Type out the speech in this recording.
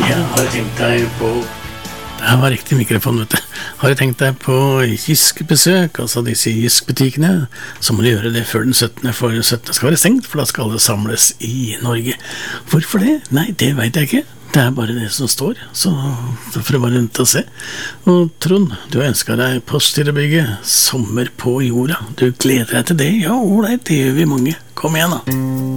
Ja, har du tenkt deg på... Det her var riktig mikrofon, vet du. Har du tenkt deg på Jysk-besøk, altså disse Jysk-butikkene, så må du gjøre det før den 17., for 17. skal være stengt, for da skal alle samles i Norge. Hvorfor det? Nei, det vet jeg ikke. Det er bare det som står, så får du bare vente og se. Og Trond, du har ønsket deg Postgirobygget, sommer på jorda. Du gleder deg til det? Ja, det gjør vi mange. Kom igjen da.